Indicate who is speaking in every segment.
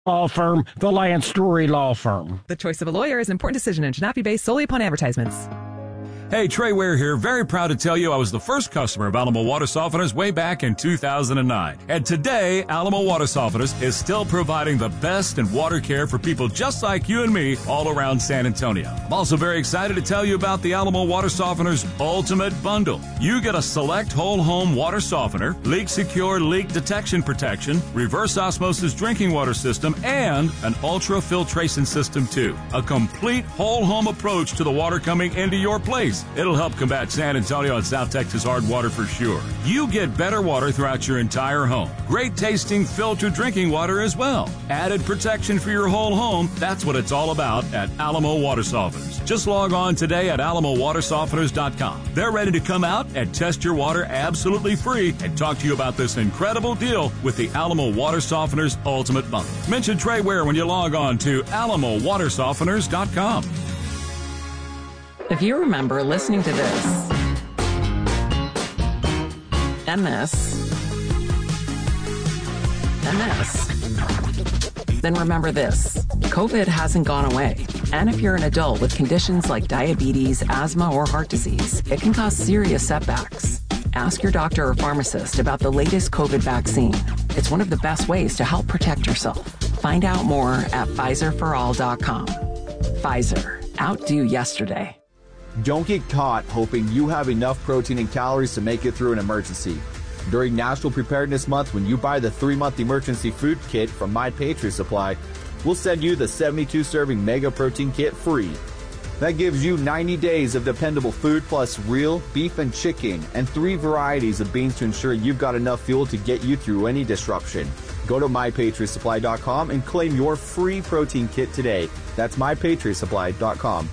Speaker 1: Law firm, the Lance Story Law Firm.
Speaker 2: The choice of a lawyer is an important decision and should not be based solely upon advertisements.
Speaker 3: Hey, Trey Ware here. Very proud to tell you I was the first customer of Alamo Water Softeners way back in 2009. And today, Alamo Water Softeners is still providing the best in water care for people just like you and me all around San Antonio. I'm also very excited to tell you about the Alamo Water Softeners Ultimate Bundle. You get a select whole home water softener, leak secure leak detection protection, reverse osmosis drinking water system, and an ultra filtration system too. A complete whole home approach to the water coming into your place. It'll help combat San Antonio and South Texas hard water for sure. You get better water throughout your entire home. Great tasting filtered drinking water as well. Added protection for your whole home. That's what it's all about at Alamo Water Softeners. Just log on today at alamowatersofteners.com. They're ready to come out and test your water absolutely free and talk to you about this incredible deal with the Alamo Water Softeners Ultimate Bundle. Mention Trey Ware when you log on to alamowatersofteners.com.
Speaker 4: If you remember listening to this, and this, and this, then remember this. COVID hasn't gone away. And if you're an adult with conditions like diabetes, asthma, or heart disease, it can cause serious setbacks. Ask your doctor or pharmacist about the latest COVID vaccine. It's one of the best ways to help protect yourself. Find out more at PfizerForAll.com. Pfizer. Outdo yesterday.
Speaker 5: Don't get caught hoping you have enough protein and calories to make it through an emergency. During National Preparedness Month, when you buy the 3-month emergency food kit from My Patriot Supply, we'll send you the 72-serving Mega Protein Kit free. That gives you 90 days of dependable food plus real beef and chicken and 3 varieties of beans to ensure you've got enough fuel to get you through any disruption. Go to MyPatriotSupply.com and claim your free protein kit today. That's MyPatriotSupply.com.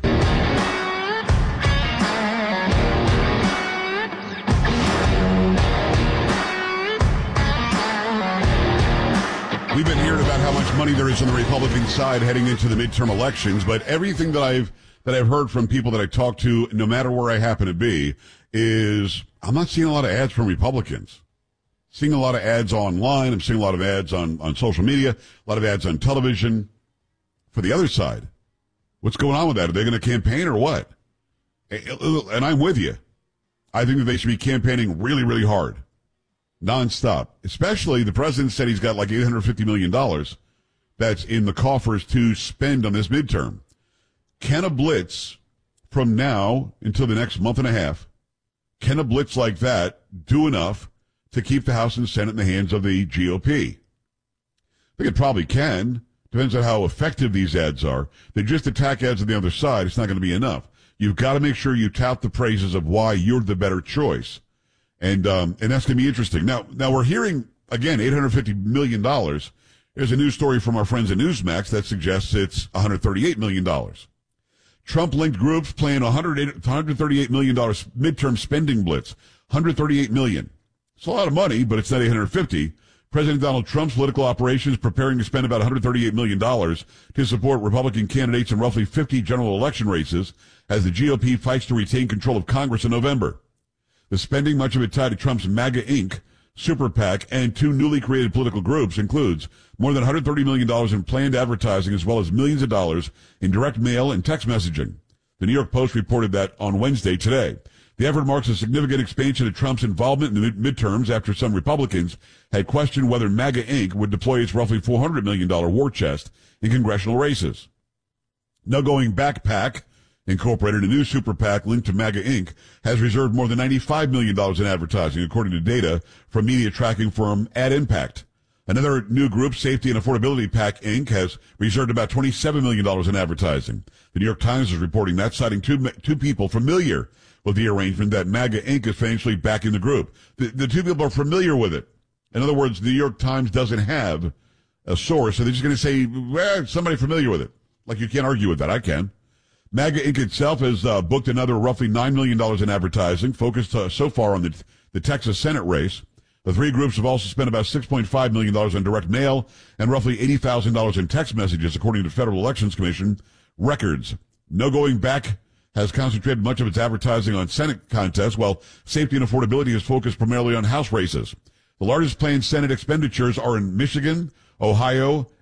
Speaker 6: We've been hearing about how much money there is on the Republican side heading into the midterm elections, but everything that I've heard from people that I talk to, no matter where I happen to be, is I'm not seeing a lot of ads from Republicans. Seeing a lot of ads online. I'm seeing a lot of ads on social media, a lot of ads on television for the other side. What's going on with that? Are they going to campaign or what? And I'm with you. I think that they should be campaigning really, really hard. Nonstop. Especially the president said he's got like $850 million that's in the coffers to spend on this midterm. Can a blitz from now until the next month and a half, can a blitz like that do enough to keep the House and Senate in the hands of the GOP? I think it probably can. Depends on how effective these ads are. They just attack ads on the other side. It's not going to be enough. You've got to make sure you tout the praises of why you're the better choice. And that's going to be interesting. Now we're hearing, again, $850 million. There's a news story from our friends at Newsmax that suggests it's $138 million. Trump-linked groups plan $138 million midterm spending blitz. $138 million. It's a lot of money, but it's not $850. President Donald Trump's political operations preparing to spend about $138 million to support Republican candidates in roughly 50 general election races as the GOP fights to retain control of Congress in November. The spending, much of it tied to Trump's MAGA Inc., Super PAC, and 2 newly created political groups, includes more than $130 million in planned advertising as well as millions of dollars in direct mail and text messaging. The New York Post reported that on Wednesday today. The effort marks a significant expansion of Trump's involvement in the midterms after some Republicans had questioned whether MAGA Inc. would deploy its roughly $400 million war chest in congressional races. Now going back, PAC Incorporated, a new super PAC linked to MAGA Inc., has reserved more than $95 million in advertising, according to data from media tracking firm Ad Impact. Another new group, Safety and Affordability PAC Inc., has reserved about $27 million in advertising. The New York Times is reporting that, citing two people familiar with the arrangement that MAGA Inc. is financially backing the group. The 2 people are familiar with it. In other words, the New York Times doesn't have a source, so they're just going to say, well, somebody familiar with it. Like, you can't argue with that. I can. MAGA Inc. itself has booked another roughly $9 million in advertising, focused so far on the Texas Senate race. The 3 groups have also spent about $6.5 million on direct mail and roughly $80,000 in text messages, according to Federal Elections Commission records. No Going Back has concentrated much of its advertising on Senate contests, while Safety and Affordability is focused primarily on House races. The largest planned Senate expenditures are in Michigan, Ohio,